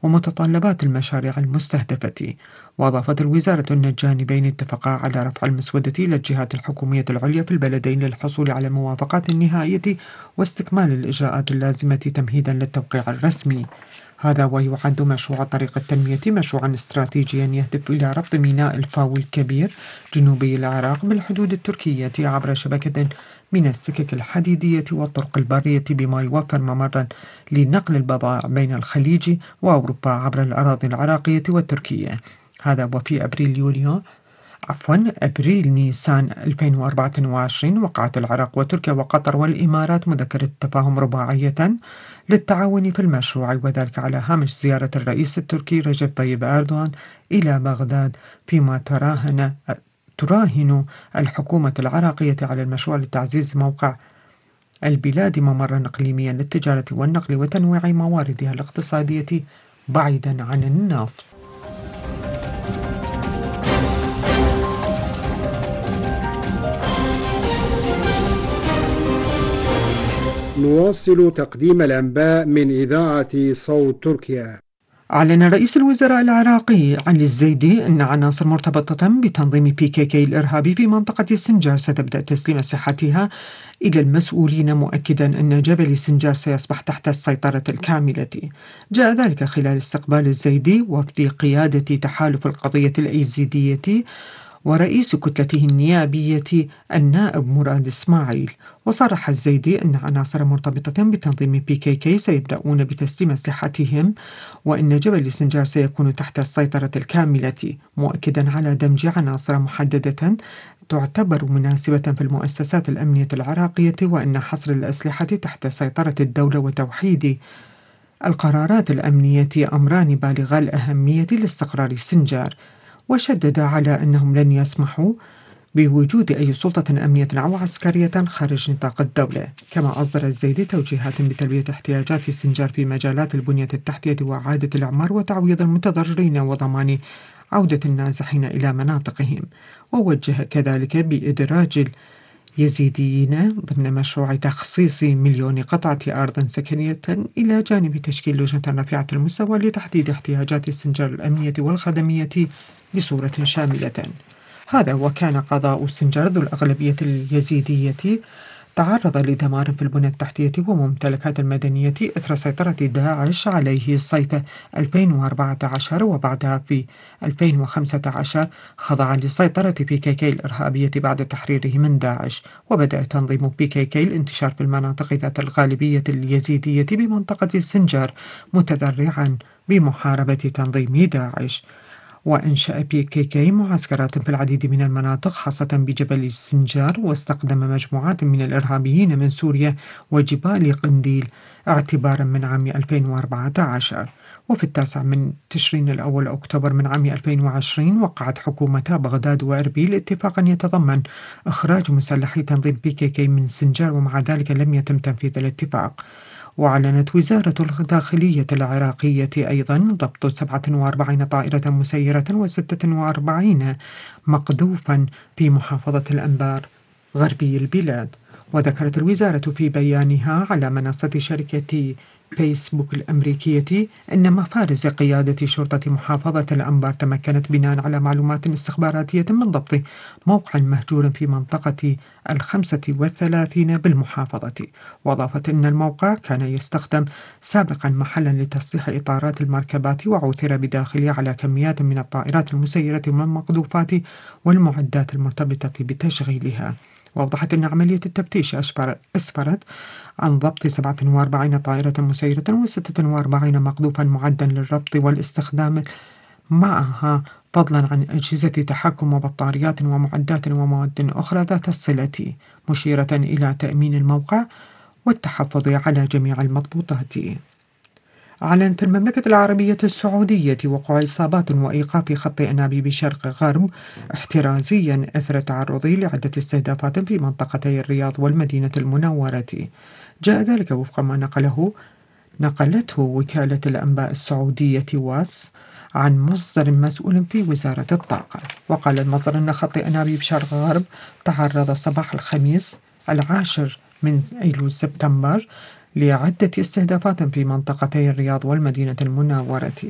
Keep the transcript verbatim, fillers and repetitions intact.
ومتطلبات المشاريع المستهدفة. وأضافت الوزارة أن الجانبين اتفقا على رفع المسودة إلى الجهات الحكومية العليا في البلدين للحصول على الموافقات النهائية واستكمال الإجراءات اللازمة تمهيدا للتوقيع الرسمي. هذا ويعد مشروع طريق التنمية مشروعا استراتيجيا يهدف إلى ربط ميناء الفاو الكبير جنوبي العراق بالحدود التركية عبر شبكة من السكك الحديدية والطرق البرية، بما يوفر ممرا لنقل البضائع بين الخليج وأوروبا عبر الأراضي العراقية والتركية. هذا وفي أبريل يوليو عفوا أبريل نيسان ألفين وأربعة وعشرين وقعت العراق وتركيا وقطر والإمارات مذكرة تفاهم رباعية للتعاون في المشروع، وذلك على هامش زيارة الرئيس التركي رجب طيب أردوغان إلى بغداد، فيما تراهن تراهن الحكومة العراقية على المشروع لتعزيز موقع البلاد ممرا إقليميا للتجارة والنقل وتنويع مواردها الاقتصادية بعيدا عن النفط. نواصل تقديم الأنباء من إذاعة صوت تركيا. أعلن رئيس الوزراء العراقي علي الزيدي أن عناصر مرتبطة بتنظيم بي كي كي الإرهابي في منطقة سنجار ستبدأ تسليم أسلحتها إلى المسؤولين، مؤكدا أن جبل سنجار سيصبح تحت السيطرة الكاملة. جاء ذلك خلال استقبال الزيدي وفد قيادة تحالف القضية الأيزيدية ورئيس كتلته النيابية النائب مراد إسماعيل. وصرح الزيدي أن عناصر مرتبطة بتنظيم بي كي كي سيبدأون بتسليم أسلحتهم، وأن جبل سنجار سيكون تحت السيطرة الكاملة، مؤكدا على دمج عناصر محددة تعتبر مناسبة في المؤسسات الأمنية العراقية، وأن حصر الأسلحة تحت سيطرة الدولة وتوحيد القرارات الأمنية أمران بالغا الأهمية لاستقرار سنجار. وشدد على أنهم لن يسمحوا بوجود أي سلطة أمنية أو عسكرية خارج نطاق الدولة. كما أصدر الزيدي توجيهات بتلبية احتياجات سنجار في مجالات البنية التحتية وإعادة الإعمار وتعويض المتضررين وضمان عودة النازحين إلى مناطقهم. ووجه كذلك بإدراج اليزيديين ضمن مشروع تخصيص مليون قطعة أرض سكنية إلى جانب تشكيل لجنة رفيعة المستوى لتحديد احتياجات سنجار الأمنية والخدمية بصورة شاملة. هذا وكان قضاء سنجار ذو الأغلبية اليزيدية تعرض لدمار في البنى التحتية وممتلكات المدنية إثر سيطرة داعش عليه صيف ألفين وأربعة عشر، وبعدها في ألفين وخمسة عشر خضع لسيطرة بي كي كي الإرهابية بعد تحريره من داعش. وبدأ تنظيم بي كي كي الانتشار في المناطق ذات الغالبية اليزيدية بمنطقة سنجار، متذرعا بمحاربة تنظيم داعش. وأنشأ بي كي كي معسكرات في العديد من المناطق خاصة بجبل سنجار، واستخدم مجموعات من الإرهابيين من سوريا وجبال قنديل اعتبارا من عام ألفين وأربعة عشر. وفي التاسع من تشرين الأول أكتوبر من عام ألفين وعشرين وقعت حكومتا بغداد وأربيل اتفاقا يتضمن إخراج مسلحي تنظيم بي كي كي من سنجار، ومع ذلك لم يتم تنفيذ الاتفاق. وأعلنت وزارة الداخلية العراقية أيضا ضبط سبعة وأربعين طائرة مسيرة وستة وأربعين مقذوفا في محافظة الأنبار غربي البلاد. وذكرت الوزارة في بيانها على منصة شركة فيسبوك الأمريكية أن مفارز قيادة شرطة محافظة الأنبار تمكنت بناء على معلومات استخباراتية من ضبط موقع مهجور في منطقة الخمسة والثلاثين بالمحافظة. وأضافت أن الموقع كان يستخدم سابقا محلا لتصليح إطارات المركبات، وعثر بداخله على كميات من الطائرات المسيرة والمقذوفات والمعدات المرتبطة بتشغيلها. وأوضحت أن عملية التفتيش أسفرت عن ضبط سبعة وأربعين طائرة مسيرة وستة وأربعين مقذوفا معدا للربط والاستخدام معها، فضلا عن أجهزة تحكم وبطاريات ومعدات ومواد أخرى ذات الصلة، مشيرة إلى تأمين الموقع والتحفظ على جميع المضبوطات. أعلنت المملكة العربية السعودية وقوع إصابات وإيقاف خط أنابيب شرق غرب احترازيا أثر تعرضه لعدة استهدافات في منطقتي الرياض والمدينة المنورة. جاء ذلك وفق ما نقله نقلته وكالة الأنباء السعودية واس عن مصدر مسؤول في وزارة الطاقة. وقال المصدر أن خط أنابيب شرق غرب تعرض صباح الخميس العاشر من أيلول سبتمبر لعدة استهدافات في منطقتي الرياض والمدينة المنورة.